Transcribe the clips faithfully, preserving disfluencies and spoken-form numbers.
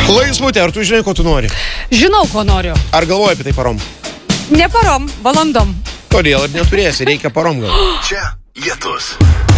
Laisvutė, ar tu žinai, ko tu nori? Žinau, ko noriu. Ar galvoji apie tai parom? Ne parom, valandom. Todėl ir neturėsi, reikia parom gal. Čia Lietus.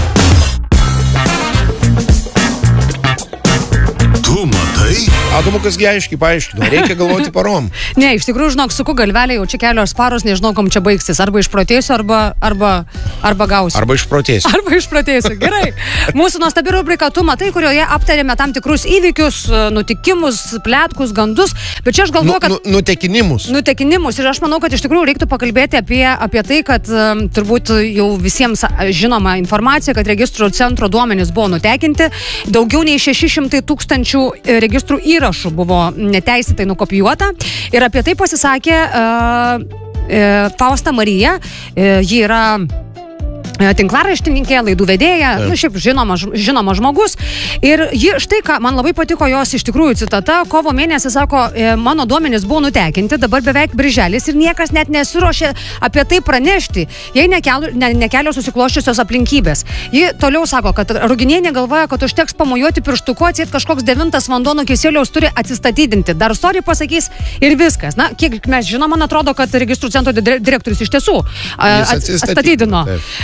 Tu matai? Atomukas aiškiai paaiškino, reikia galvoti parom. Ne, iš tikrųjų, žinok, suku galvelę jau čia kelios paros, nežinau, kom čia baigsis. Arba išprotėsiu, arba, arba, arba gausiu. Arba išprotėsiu. Arba išprotėsiu, gerai. Mūsų nuostabi rubrika Tu matai, kurioje aptarėme tam tikrus įvykius, nutikimus, pletkus, gandus. Bet čia aš galvoju, kad... Nu, nu, nutekinimus. Nutekinimus. Ir aš manau, kad iš tikrųjų reiktų pakalbėti apie, apie tai, kad um, turbūt jau visiems žinoma informacija, kad registrų centro duomenys buvo nutekinti. Daugiau nei šeši šimtai tūkstančių registrų įrašų buvo neteisėtai nukopijuota. Ir apie tai pasisakė uh, uh, Fausta Marija. Uh, ji yra tinklaraštininkė, laidų vedėja, nu, šiaip žinoma, žinoma žmogus. Ir ji, štai ką, man labai patiko jos iš tikrųjų citata, kovo mėnesį sako, mano duomenys buvo nutekinti, dabar beveik birželis ir niekas net nesiruošė apie tai pranešti, jei nekelios ne, nekelios susikloščiusios aplinkybės. Ji toliau sako, kad Ruginienė galvoja, kad užteks pamojuoti pirštuku, atsėt kažkoks devintas vanduo nuo kisieliaus turi atsistatydinti. Dar sorry pasakys ir viskas. Na, kiek mes žinom, man atrodo, kad registrų centro direktorius iš tiesų atsistatydino.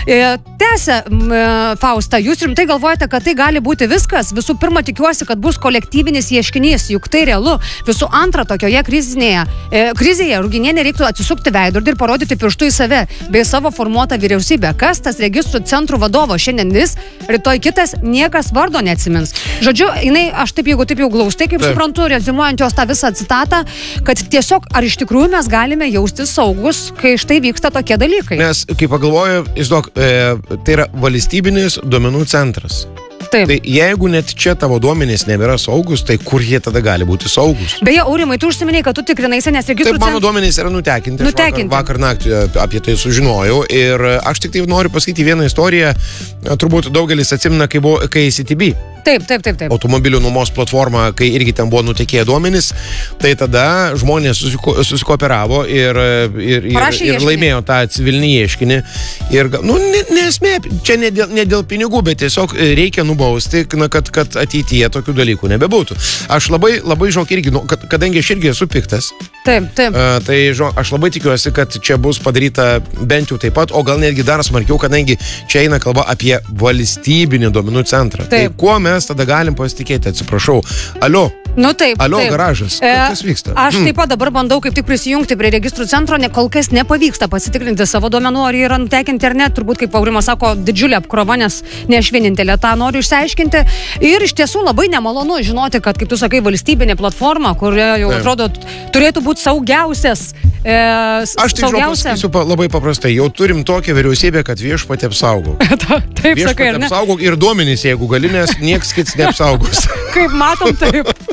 Tęsia, Fausta, jūs rimtai galvojate, kad tai gali būti viskas? Visų pirma, tikiuosi, kad bus kolektyvinis ieškinys, juk tai realu. Visų antra, tokioje krizinėje, e, krizėje Ruginienė reiktų atsisukti veidrodį ir parodyti pirštų į save, bei savo formuotą vyriausybę. Kas tas registrų centrų vadovo? Šiandien jis, rytoj kitas, niekas vardo neatsimins. Žodžiu, jinai, aš taip, jeigu taip jau glaustai, kaip taip suprantu, rezimuojant jos tą visą citatą, kad tiesiog, ar iš tikrųjų mes galime jaustis saugus, kai štai vyksta tokie dalykai? Nes, kai pagalvoju, įsivaizduok, e, tai yra valstybinis duomenų centras. Taip. Tai jeigu net čia tavo duomenys nebėra saugus, tai kur jie tada gali būti saugus? Beje, Aurimai, tu užsiminei, kad tu tikrinaisi, nes registrų centras... Taip, mano duomenys yra nutekinti. Nutekinti. Vakar, vakar naktį apie tai sužinojau ir aš tik tai noriu pasakyti vieną istoriją. Turbūt daugelis atsimena, kai buvo K C T B. Taip, taip, taip, taip. Automobilių nuomos platforma, kai irgi ten buvo nutekėję duomenys, tai tada žmonės susiko, susikooperavo ir, ir, ir, ir laimėjo tą civilinį ieškinį. Ir, nu, nesmė, čia ne dėl, ne dėl pinigų, bet tiesiog reikia nubausti, na, kad, kad ateityje tokių dalykų nebebūtų. Aš labai, labai žinok irgi, nu, kad, kadangi aš irgi esu piktas, taip, taip. Uh, tai žinok, aš labai tikiuosi, kad čia bus padaryta bent jau taip pat, o gal netgi dar smarkiau, kadangi čia eina kalba apie valstybinį duomenų centrą. Taip. Tai kuo mes tada galim pasitikėti, atsiprašau. Alio. Nu taip. Alio, taip. Garažas. E, kas vyksta? Aš hmm. taip pat dabar bandau kaip tik prisijungti prie registrų centro, ne, kol kas nepavyksta pasitikrinti savo duomenų, ar jie yra nutekinti ar ne. Turbūt, kaip Aurimas sako, didžiulė apkrova, nes ne aš vienintelė tą noriu išsiaiškinti. Ir iš tiesų labai nemalonu žinoti, kad, kaip tu sakai, valstybinė platforma, kurioje jau taip. Atrodo turėtų būti saugiausias. E, aš tai žinau, pasakysiu pa, labai paprastai. Jau turim tokią vyriausybę, kad viešpatį apsaugok. Taip sakai, ar ne? Apsaugok ir duomenys, jeigu gali, nes nieks kits neapsaugos. Kaip matom, taip.